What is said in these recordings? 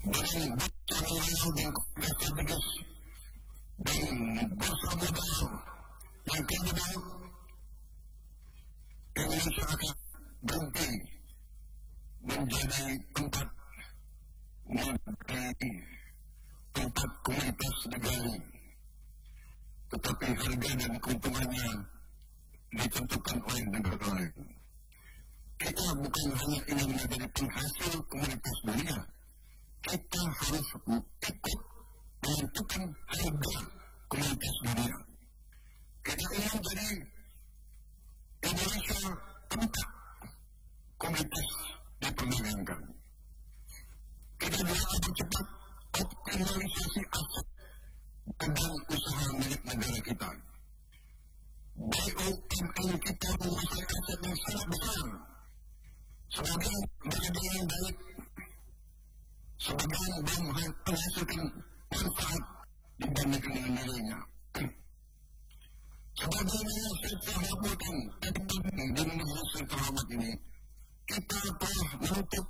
dari bukti dan strategis dan bersama yang kedua Indonesia akan berhenti menjadi tempat komunitas negara, tetapi harga dan keuntungannya ditentukan oleh negara lain. Kita bukan hanya ingin menjadi penghasil komunitas dunia, kita harus ikut menentukan harga komunitas dunia. Kita ingin jadi Indonesia tempat komunitas diperdagangkan. Kita juga mempercepat optimalisasi aset dan usaha milik negara kita. BUMN kita menguasai aset yang sangat besar. Sebagian berada yang baik, sebagian belum menghasilkan manfaat dibandingkan dengan nilainya. Sebagaimana saya telah laporkan di Indonesia terhormat ini, kita telah menutup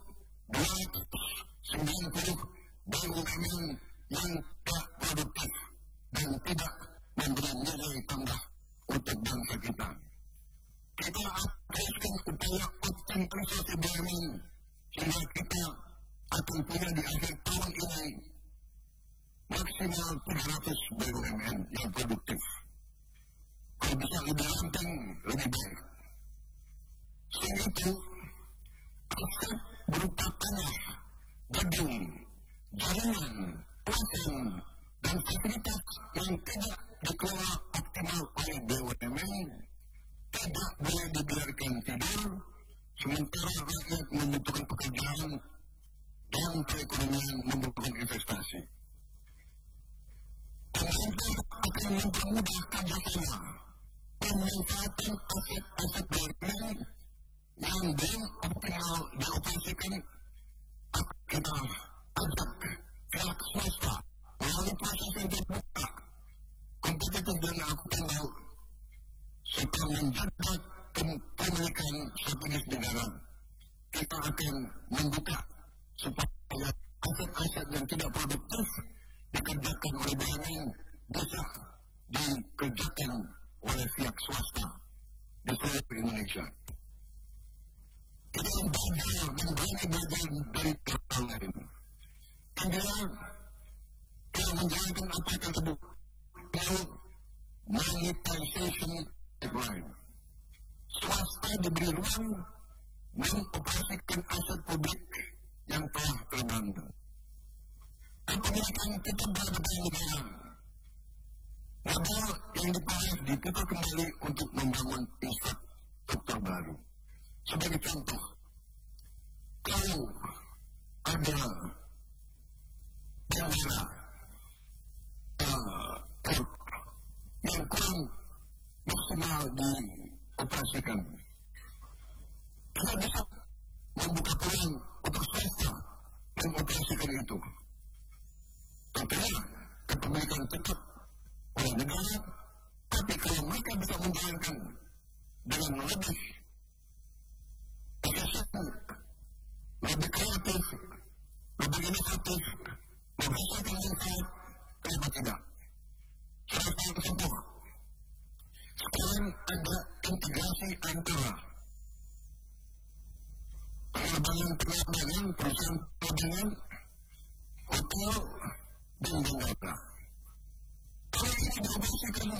290 BUMN yang tak produktif dan tidak memberi nilai tambah untuk bangsa kita. Kita teruskan upaya optimalisasi BUMN sehingga kita akan punya di akhir tahun ini maksimal 300 BUMN yang produktif. Kalau bisa lebih ramping, lebih baik. Selain itu, aset berupa tanah, gedung, jaringan, kawasan, dan fasilitas yang tidak dikelola optimal oleh BUMN tidak boleh dibiarkan tidur, sementara rakyat membutuhkan pekerjaan dan perekonomian membutuhkan investasi. Pemerintah akan mempermudah kerjasama pemanfaatan aset-aset BUMN yang belum optimal dioperasikan. Kita ajak pihak swasta melalui proses yang terbuka, kompetitif dan akuntabel, serta menjaga kepemilikan strategis negara. Kita akan membuka supaya aset-aset yang tidak produktif dikerjakan oleh BUMN bisa dikerjakan oleh pihak swasta di seluruh Indonesia. Kita belajar dan berani belajar dari orang lain. Kedua, kita menjalankan apa yang tersebut dengan monetization pipeline. Swasta diberi ruang mengoperasikan aset publik yang telah terbangun. Kepemilikan kita berada di negara. Modal yang diperoleh diputar kembali untuk membangun infrastruktur baru. Sebagai contoh, kalau ada bandara yang kurang maksimal dioperasikan, kita bisa membuka peluang untuk swasta mengoperasikan itu. Tentunya kepemilikan tetap oleh negara, tapi kalau mereka bisa menjalankan dengan lebih efisien, lebih kreatif, lebih inovatif, menghasilkan manfaat, kenapa tidak? Salah satu contoh, sekarang ada integrasi antara penerbangan, perusahaan penerbangan, hotel, dan bandara. Kalau ini dioperasikan